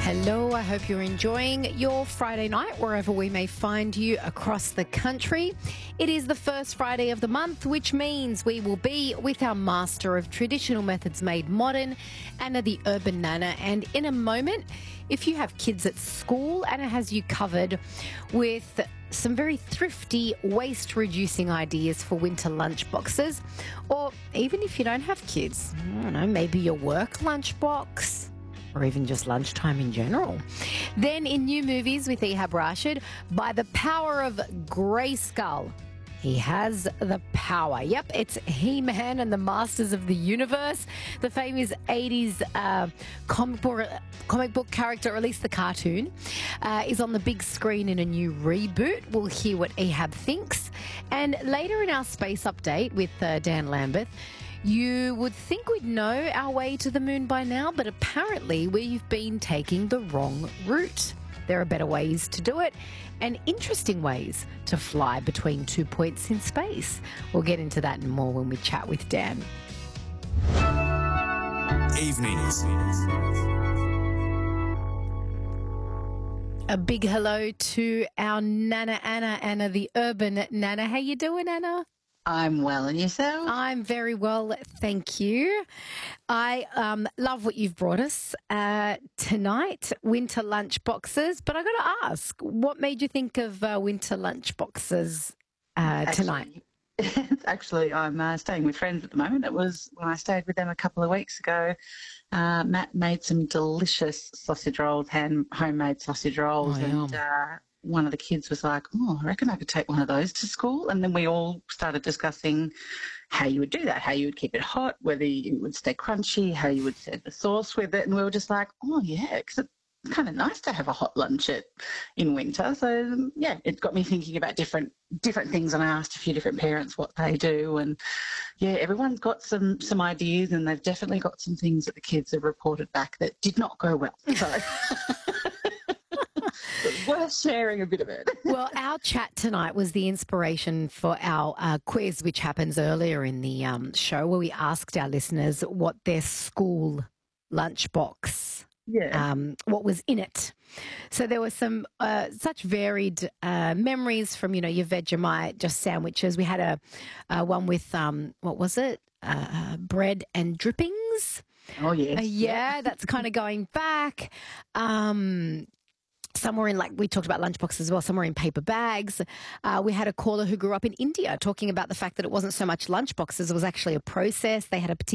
Hello, I hope you're enjoying your Friday night wherever we may find you across the country. It is the first Friday of the month, which means we will be with our master of traditional methods made modern, Anna the Urban Nana. And in a moment, if you have kids at school, Anna has you covered with some very thrifty waste-reducing ideas for winter lunchboxes. Or even if you don't have kids, I don't know, maybe your work lunchbox, or even just lunchtime in general. Then in new movies with Ehab Rashid, by the power of Grayskull. He has the power. Yep, it's He-Man and the Masters of the Universe. The famous 80s comic book character, or at least the cartoon, is on the big screen in a new reboot. We'll hear what Ehab thinks. And later in our space update with Dan Lambeth, you would think we'd know our way to the moon by now, but apparently we've been taking the wrong route. There are better ways to do it and interesting ways to fly between 2 points in space. We'll get into that and more when we chat with Dan. Evenings. A big hello to our Nana Anna the Urban Nana. How you doing, Anna? I'm well, and yourself? I'm very well, thank you. I love what you've brought us tonight, winter lunch boxes. But I got to ask, what made you think of winter lunch boxes tonight? Actually, I'm staying with friends at the moment. It was when I stayed with them a couple of weeks ago. Matt made some delicious sausage rolls, homemade sausage rolls, and one of the kids was like, I reckon I could take one of those to school. And then we all started discussing how you would do that, how you would keep it hot, whether it would stay crunchy, how you would set the sauce with it. And we were just like, because it's kind of nice to have a hot lunch in winter. So, it got me thinking about different things. And I asked a few different parents what they do. And, everyone's got some ideas, and they've definitely got some things that the kids have reported back that did not go well. So... It's worth sharing a bit of it. Well, our chat tonight was the inspiration for our quiz, which happens earlier in the show, where we asked our listeners what their school lunchbox, what was in it. So there were some such varied memories from, your Vegemite, just sandwiches. We had a one with, what was it? Bread and drippings. Oh, yes. That's kind of going back. Somewhere in, we talked about lunchboxes as well, somewhere in paper bags. We had a caller who grew up in India talking about the fact that it wasn't so much lunchboxes, it was actually a process. They had a particular